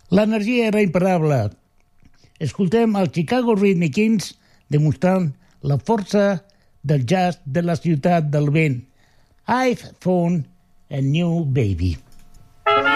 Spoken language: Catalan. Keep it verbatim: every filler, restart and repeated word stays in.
L'energia era imparable. Escoltem el Chicago Rhythm Kings demostrant la força del jazz de la ciutat del vent. I've found a new baby.